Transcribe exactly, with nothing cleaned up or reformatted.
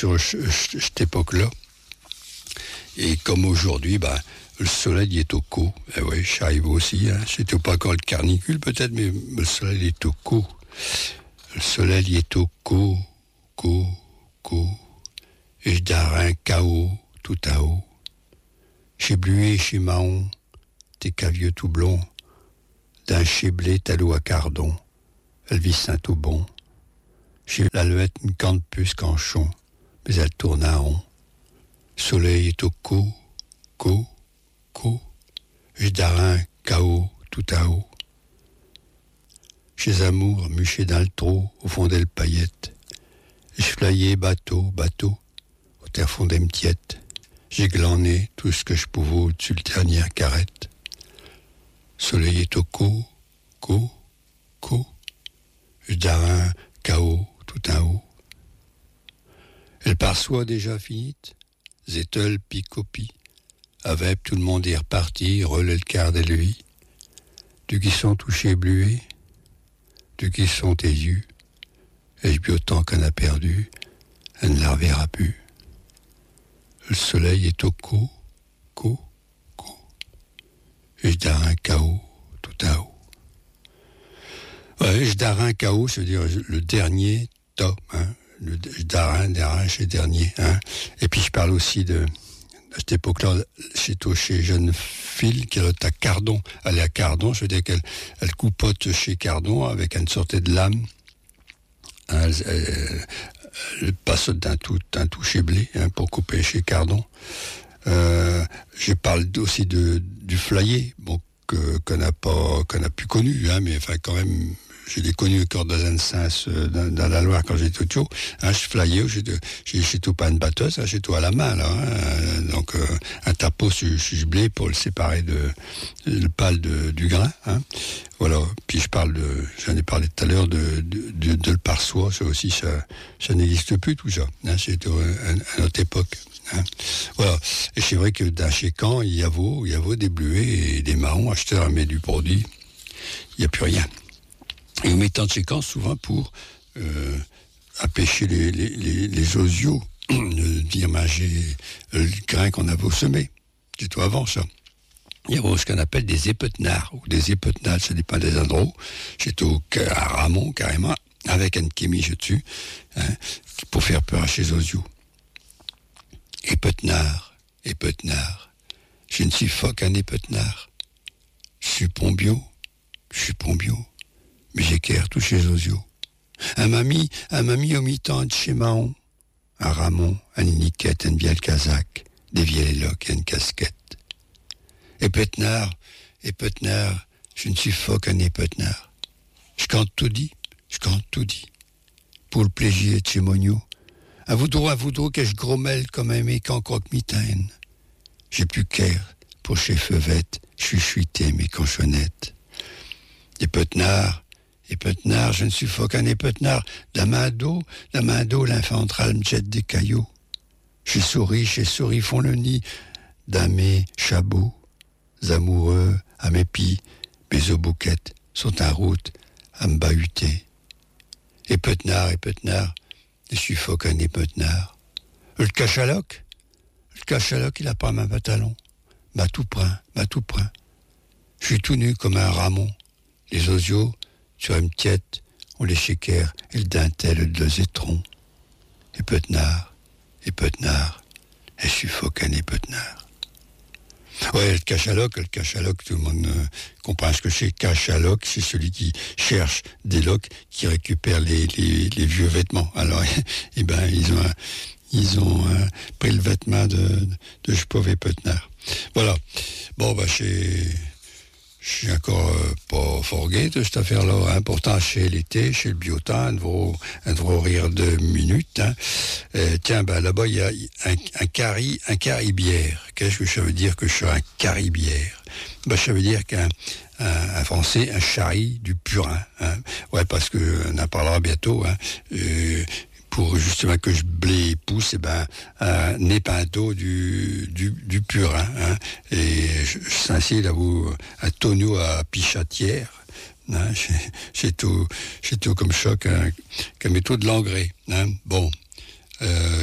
sur cette époque-là. Et comme aujourd'hui, ben, le soleil est au co. Eh oui, je suis arrivé aussi. Hein. C'était pas encore le carnicule peut-être, mais le soleil est au co. Le soleil est au co, co, co. Et je dare un chaos tout à haut. Chez Bluet, chez Mahon, t'es cavieux tout blond. D'un chez Blé, talou à Cardon. Elvis Saint-Aubon. Chez l'Alouette, une cante plus canchon. Mais elle tourne à rond. Soleil est au co, co, co. Je dare un chaos tout à haut. Chez Amour, muché dans le trou, au fond d'elle paillette. Je flayais bateau, bateau, au terre fond des m'tiettes. J'ai glané tout ce que je pouvais au-dessus le dernière carrette. Soleil est au co, co, co. Je dare un chaos tout en haut. Elle par soi déjà finite, Zettel pis copie. Avec tout le monde est reparti, relais le quart de lui. Du qui sont touchés blués, du qui sont tes yeux. Est-ce bien autant qu'on a perdu, elle ne la reverra plus. Le soleil est au co, co, co. Et je dare un chaos tout en haut. Ouais, je dare un chaos, c'est-à-dire le dernier top, hein. Le darin, darin chez dernier, hein. Et puis je parle aussi de, à cette époque-là, chez chez jeune fille qui est à Cardon, elle est à Cardon, je veux dire qu'elle elle coupote chez Cardon avec une sorte de lame. Hein, elle, elle, elle passe d'un tout, d'un tout chez Blé, hein, pour couper chez Cardon. Euh, je parle aussi de du Flyer, bon, que qu'on n'a pas, qu'on n'a plus connu, hein, mais enfin quand même. Je l'ai connu au corps d'Azen-Sens euh, dans, dans la Loire quand j'étais tout. Hein, je flyais, j'ai, j'ai, j'ai tout pas une batteuse, hein, j'ai tout à la main là. Hein, donc euh, un tapeau sur, sur blé pour le séparer de le pal de, du grain. Hein. Voilà. Puis je parle de, j'en ai parlé tout à l'heure de de, de, de le par-soi, ça aussi ça ça n'existe plus tout ça. Hein, c'est à notre époque. Hein. Voilà. Et c'est vrai que dans chez Caen, il y a vos, il y a vos des Bluets et des Mahons acheteurs mais du produit, il n'y a plus rien. Et on met tant de séquences souvent pour euh, empêcher les, les, les, les osios de dire manger le grain qu'on avait au semé. C'est tout avant ça. Il y a ce qu'on appelle des épetenards ou des épetenades, ça dépend des endroits. C'est au à Ramon carrément, avec un kémiche dessus, hein, pour faire peur à ces osios. Épetenard, épetenard. Je ne suis pas qu'un épetenard. Je suis pombio, je suis pombio. Mais j'ai qu'à toucher les osios. Un mamie, un mamie au mi-temps de chez Mahon. Un Ramon, un iniquette, un vieille casaque, des vieilles loques et une casquette. Et Petnard, et Petnard, je ne suis pas qu'un épetnard. Je compte tout dit, je compte tout dit. Pour le plaisir de chez Monio. À voudrou, à voudrou que je grommelle comme un mécan croque-mitaine. J'ai plus qu'air pour chez Feuvette, chuchuiter mes conchonnettes. Et Petnard, et Petnard, je ne suis pas qu'un épetenard. La main d'eau, la main d'eau, l'infantral me jette des cailloux. Chez souris, chez souris font le nid dans mes chabots. Amoureux, à mes pis, mes eaux bouquettes sont en route à me bahuter. Et Petnard, et Petnard, je suis pas qu'un épetenard. Le cachaloc, le cachaloc, il a pas ma pantalon. M'a tout prin, m'a tout prin. Je suis tout nu comme un ramon. Les osios, sur une tiette, on les chéquère et le dentelle de zétron. Et Petnard, et Petnard, et suffoque un épetenard. Ouais, le cachaloc, le cachaloc, tout le monde euh, comprend ce que c'est. Cachaloc, c'est celui qui cherche des loques, qui récupère les, les, les vieux vêtements. Alors, eh ben, ils ont, un, ils ont un, pris le vêtement de, de, de je pauvre Petnard. Voilà. Bon, bah, c'est... Je suis encore euh, pas forgué de cette affaire-là. Hein. Pourtant, chez l'été, chez le biotin, un devrait, un devrait rire deux minutes. Hein. Euh, tiens, ben là-bas, il y a un, un, cari, un caribière. Qu'est-ce que ça veut dire que je suis un caribière? Ben, ça veut dire qu'un un, un français, un charri du purin. Hein. Ouais, parce que on en parlera bientôt. Hein. Euh, pour justement que je blé et pousse, et ben, un épinto du, du, du purin, hein. Et je, je s'incite à vous, un tonneau à Pichatière, hein. C'est tout, c'est tout comme choc, hein, comme méthode de l'engrais, hein. Bon. Euh,